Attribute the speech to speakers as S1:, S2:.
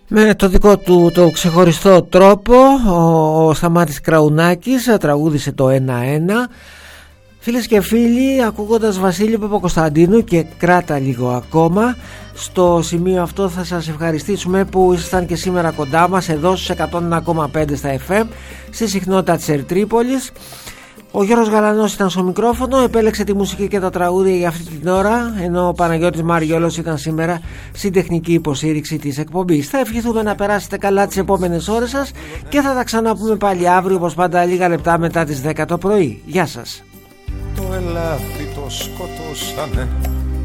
S1: Με το δικό του το ξεχωριστό τρόπο ο Σταμάτης Κραουνάκης τραγούδισε το 1-1. Φίλες και φίλοι, ακούγοντας Βασίλη Παπακοσταντίνου και κράτα λίγο ακόμα, στο σημείο αυτό θα σας ευχαριστήσουμε που ήσασταν και σήμερα κοντά μας εδώ στους 101,5 στα FM στη συχνότητα της Ερτρίπολης. Ο Γιώργος Γαλανός ήταν στο μικρόφωνο, επέλεξε τη μουσική και τα τραγούδια για αυτή την ώρα, ενώ ο Παναγιώτης Μαριόλος ήταν σήμερα στην τεχνική υποστήριξη της εκπομπής. Θα ευχηθούμε να περάσετε καλά τις επόμενες ώρες σας και θα τα ξαναπούμε πάλι αύριο, όπως πάντα, λίγα λεπτά μετά τις 10 το πρωί. Γεια σας.
S2: Το ελάφι το σκοτώσανε